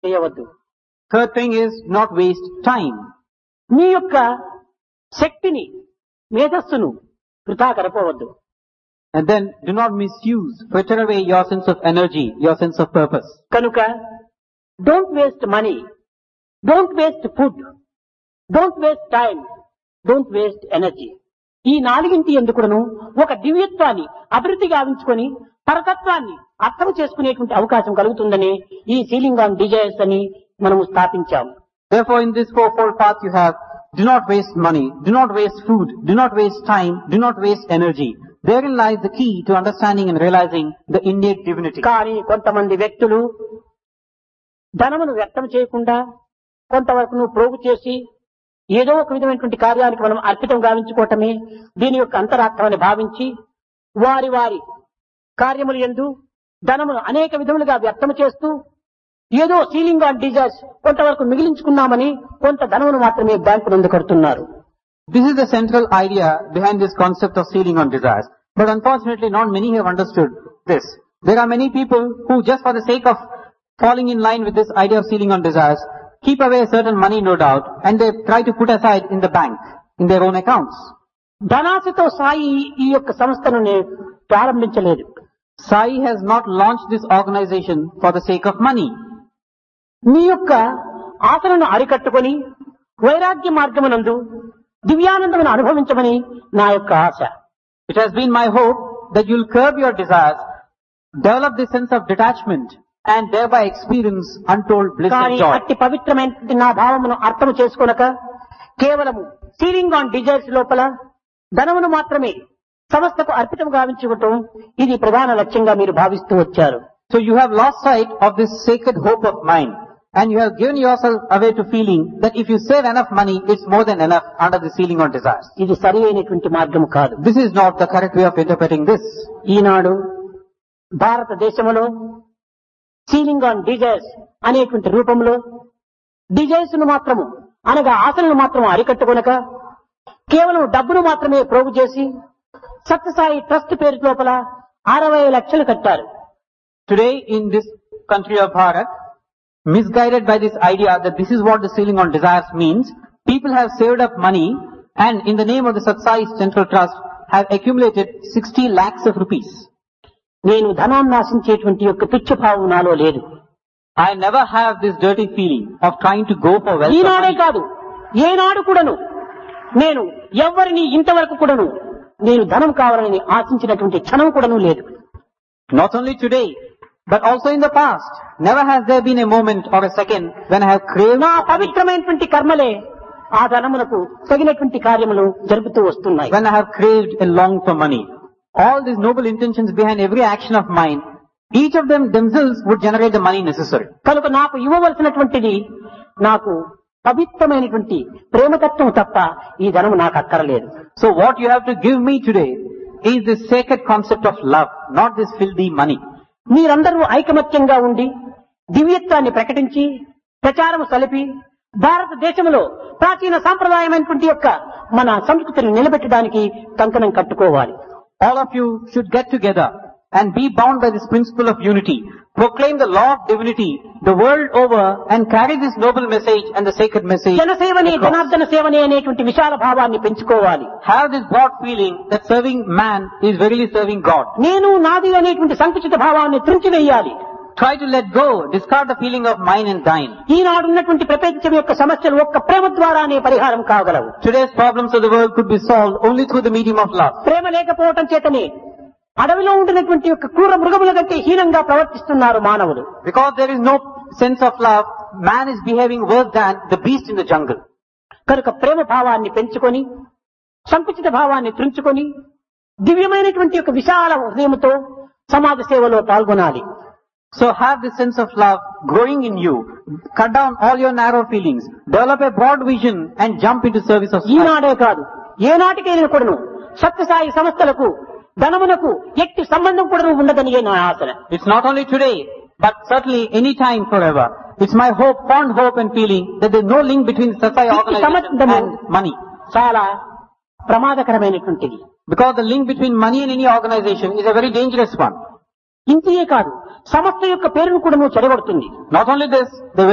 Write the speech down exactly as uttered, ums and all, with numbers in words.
చేయవద్దు. Third thing is not waste time. మీ యొక్క శక్తిని మేధస్సును వృథా గడపవద్దు. And then do not misuse, fritter away your sense of energy, your sense of purpose. కనుక don't waste money, don't waste food, don't waste time, don't waste energy. ఈ నాలుగింటి ఎందుకును ఒక దివ్యత్వాన్ని అభివృద్ధి గావించుకొని పరతత్వాన్ని అర్థం చేసుకునేటువంటి అవకాశం కలుగుతుందని ఈ సీలింగ్ ఆన్ డిజైర్స్ అని మనము స్థాపించాము. Therefore, in this fourfold path you have, do not waste money, do not waste food, do not waste time, do not waste energy. Therein lies the key to understanding and realizing the innate divinity. కానీ కొంతమంది వ్యక్తులు ధనమును వ్యక్తం చేయకుండా కొంతవరకు ప్రోగు చేసి ఏదో ఒక విధమైనటువంటి కార్యానికి మనం అర్పితం గావించుకోవటమే దీని యొక్క అంతరార్థమని భావించి వారి వారి కార్యములు యందు ధనమును అనేక విధములుగా వ్యక్తం చేస్తూ ఏదో సీలింగ్ ఆన్ డిజైర్స్ కొంతవరకు మిగిలించుకున్నామని కొంత ధనమును మాత్రమే బ్యాంకు నందు కడుతున్నారు. This is the central idea behind this concept of ceiling on desires. But unfortunately not many have understood this. There are many people who just for the sake of falling in line with this idea of ceiling on desires, keep away certain money no doubt and they try to put aside in the bank, in their own accounts. ధనాశతో Sai ఈ యొక్క సంస్థను ప్రారంభించలేదు. Sai has not launched this organization for the sake of money. మీ యొక్క ఆశలను అరికట్టుకొని వైరాగ్య మార్గమునందు దివ్యానందమును అనుభవించమని నా యొక్క ఆశ. It has been my hope that you'll curb your desires, develop this sense of detachment and thereby experience untold bliss and joy. అట్టి పవిత్రమైన నా భావమును అర్థం చేసుకొనక కేవలము సీలింగ్ ఆన్ డిజైర్స్ లోపల ధనమును మాత్రమే సంస్థకు అర్పితం గావించుకోవటం ఇది ప్రధాన లక్ష్యంగా మీరు భావిస్తూ వచ్చారు. So you have lost sight of this sacred hope of mine and you have given yourself away to feeling that if you save enough money, it's more than enough under the ceiling on desires. ఇది సరి అయినటువంటి మార్గం కాదు. This is not the correct way of interpreting this. ఈనాడు భారతదేశంలో ceiling on desires అనేటువంటి రూపంలో desires ను మాత్రము అనగా ఆశలను మాత్రం అరికట్టుకొనక కేవలం డబ్బును మాత్రమే ప్రోగు చేసి సత్యసాయి ట్రస్ట్ పేరు లోపల అరవై లక్షలు కట్టారు. Today in this country of Bharat, misguided by this idea that this is what the ceiling on desires means, people have saved up money and in the name of the Satsai Central Trust have accumulated sixty lakhs of rupees. నేను ధనాన్ని ఆశించేటువంటి యొక్క పిచ్చిభావం నాలో లేదు. I never have this dirty feeling of trying to go for wealth. ఈనాడే కాదు ఏనాడు కూడాను నేను ఎవరిని ఇంతవరకు కూడాను నేను ధనం కావాలని ఆశించినటువంటి క్షణం కూడాను లేదు. Not only today, but also in the past, never has there been a moment or a second when I have craved. నా పవిత్రమైనటువంటి కర్మలే ఆ ధనమునకు తగినటువంటి కార్యములు జరుపుతూ వస్తున్నాయి. When I have craved and longed for money, all these noble intentions behind every action of mine, each of them themselves would generate the money necessary. కనుక నాకు ఇవ్వవలసినటువంటిది నాకు పవిత్రమైనటువంటి ప్రేమతత్వం తప్ప ఈ ధనము నాకు అక్కరలేదు. So what you have to give me today is this sacred concept of love, not this filthy money. మీరందరూ ఐకమత్యంగా ఉండి దివ్యత్వాన్ని ప్రకటించి ప్రచారము సలిపి భారతదేశంలో ప్రాచీన సాంప్రదాయమైనటువంటి యొక్క మన సంస్కృతిని నిలబెట్టడానికి కంకణం కట్టుకోవాలి. All of you should get together and be bound by this principle of unity. Proclaim the law of divinity the world over and carry this noble message and the sacred message. జనసేవనే Janardhana సేవనే అనేటువంటి విశాల భావాన్ని పెంచుకోవాలి. Have this broad feeling that serving man is verily serving God. నేను నాది అనేటువంటి సంకుచిత భావాన్ని త్రుంచివేయాలి. Try to let go, discard the feeling of mine and thine. ఈనాడు ఉన్నటువంటి ప్రపంచం యొక్క సమస్యలు ఒక్క ప్రేమ ద్వారానే పరిహారం కాగలవు. Today's problems of the world could be solved only through the medium of love. ప్రేమ లేకపోవటం చేతనే అడవిలో ఉండినటువంటి యొక్క క్రూర మృగముల కంటే హీనంగా ప్రవర్తిస్తున్నారు మానవులు. Because there is no sense of love, man is behaving worse than the beast in the jungle. కనుక ప్రేమ భావాన్ని పెంచుకొని సంకుచిత భావాన్ని త్రుంచుకొని దివ్యమైనటువంటి యొక్క విశాల హృదయంతో సమాజ సేవలో పాల్గొనాలి. So have this sense of love growing in you. Cut down all your narrow feelings. Develop a broad vision and jump into service of society. ఈనాడే కాదు ఏనాటికైనా కూడాను సత్యసాయి సంస్థలకు ధనమునకు ఎట్టి సంబంధం కూడా ఉండదని నా ఆశ. It's not only today, but certainly any time forever. It's my hope, fond hope and feeling that there's no link between Satsai organization and money. చాలా ప్రమాదకరమైనటువంటిది. Because the link between money and any organization is a very dangerous one. ఇంతే కాదు సంస్థ యొక్క పేరును కూడా చెడగొడుతుంది. Not only this, the